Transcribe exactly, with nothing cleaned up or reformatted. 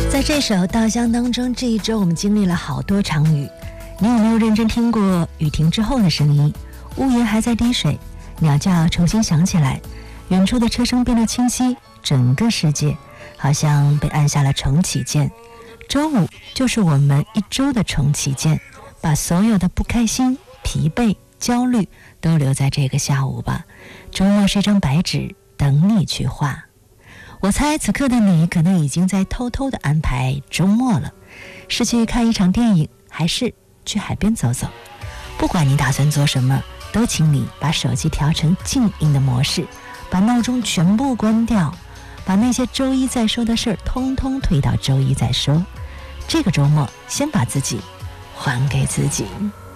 在这首《稻香》当中，这一周我们经历了好多场雨，你有没有认真听过雨停之后的声音？屋檐还在滴水，鸟叫重新响起来，远处的车声变得清晰，整个世界好像被按下了重启键。周五就是我们一周的重启键，把所有的不开心、疲惫、焦虑都留在这个下午吧。周末是一张白纸，等你去画。我猜此刻的你可能已经在偷偷的安排周末了，是去看一场电影，还是去海边走走？不管你打算做什么，都请你把手机调成静音的模式，把闹钟全部关掉，把那些周一再说的事儿通通推到周一再说。这个周末先把自己还给自己。